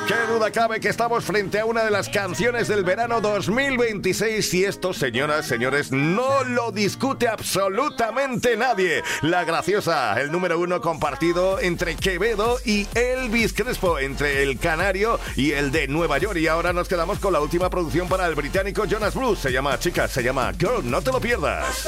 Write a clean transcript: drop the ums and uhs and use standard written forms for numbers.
Qué duda cabe que estamos frente a una de las canciones del verano 2026 y esto, señoras, señores, no lo discute absolutamente nadie. La graciosa, el número 1 compartido entre Quevedo y Elvis Crespo, entre el canario y el de Nueva York. Y ahora nos quedamos con la última producción para el británico Jonas Blue. Se llama, chicas, se llama Girl, no te lo pierdas.